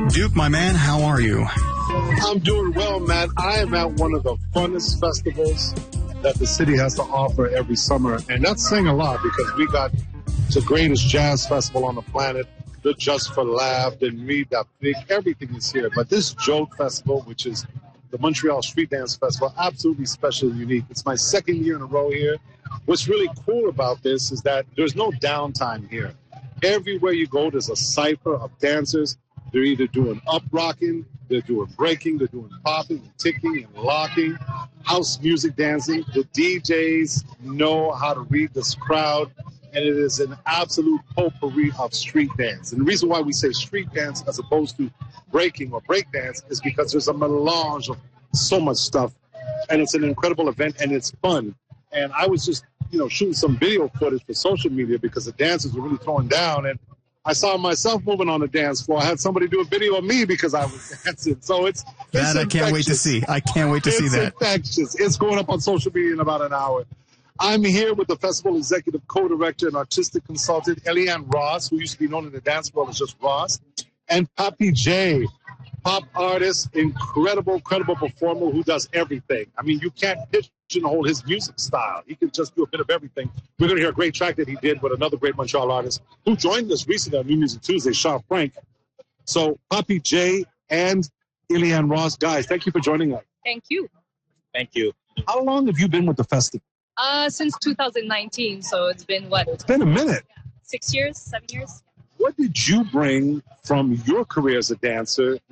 Duke, my man, how are you? I'm doing well, man. I am at one of the funnest festivals that the city has to offer every summer. And that's saying a lot because we got the greatest jazz festival on the planet, the Just for Laugh, the Meet That Big, everything is here. But this Jolt Festival, which is the Montreal Street Dance Festival, absolutely special and unique. It's my second year in a row here. What's really cool about this is that there's no downtime here. Everywhere you go, there's a cipher of dancers. They're either doing up rocking, they're doing breaking, they're doing popping, and ticking, and locking, house music dancing. The DJs know how to read this crowd, and it is an absolute potpourri of street dance. And the reason why we say street dance as opposed to breaking or break dance is because there's a melange of so much stuff, and it's an incredible event, and it's fun. And I was just, shooting some video footage for social media because the dancers were really throwing down, and I saw myself moving on the dance floor. I had somebody do a video of me because I was dancing. So it's that I can't wait to see. I can't wait to see that. It's infectious. It's going up on social media in about an hour. I'm here with the festival executive co-director and artistic consultant, Eliane Ross, who used to be known in the dance world as just Ross, and Papi J, pop artist, incredible performer who does everything. I mean, you can't pigeonhole his music style. He can just do a bit of everything. We're going to hear a great track that he did with another great Montreal artist who joined us recently on New Music Tuesday, Sean Frank. So Papi J and Eliane Ross, guys, thank you for joining us. Thank you. Thank you. How long have you been with the festival? Since 2019, so it's been what? It's been a minute. 6 years, 7 years. What did you bring from your career as a dancer